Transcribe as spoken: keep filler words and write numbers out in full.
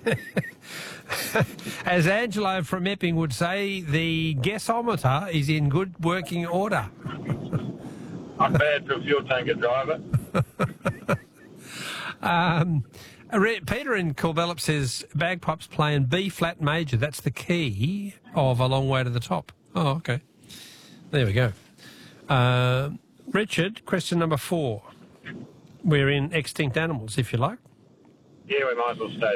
As Angelo from Epping would say, the guessometer is in good working order. I'm bad for a fuel tanker driver. um, Peter in Corbellop says bagpipes play in B flat major. That's the key of A Long Way to the Top. Oh, okay. There we go. Uh, Richard, question number four. We're in extinct animals, if you like. Yeah, we might as well stay